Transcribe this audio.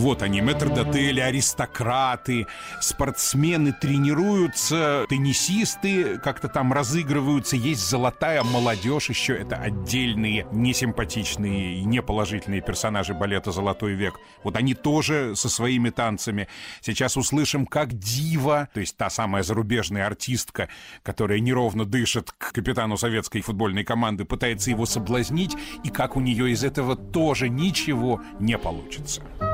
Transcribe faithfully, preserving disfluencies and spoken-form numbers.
Вот они, метрдотели, аристократы, спортсмены тренируются, теннисисты как-то там разыгрываются, есть золотая молодежь еще, это отдельные несимпатичные и неположительные персонажи балета «Золотой век». Вот они тоже со своими танцами. Сейчас услышим, как дива, то есть та самая зарубежная артистка, которая неровно дышит к капитану советской футбольной команды, пытается его соблазнить, и как у нее из этого тоже ничего не получится.